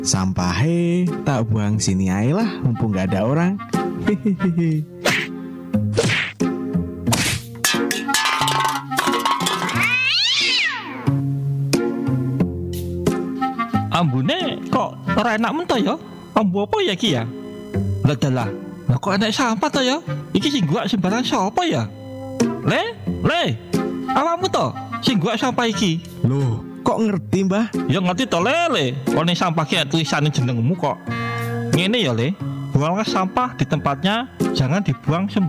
Sampahe tak buang sini aja lah, mumpung gak ada orang. Hehehe. Ambune kok ora enak men to ya? Ambu apa ya ki ya? Lah dalah. Lah kok enak sampah to ya? Iki sing gua sembarang sapa ya? Le, awakmu to sing gua sampah iki. Loh, kok ngerti mbah? Ya ngerti to Le. Kone sampah ki tulisane jenengmu kok. Ngene ya Le. Buanglah sampah di tempatnya, jangan dibuang sembarangan.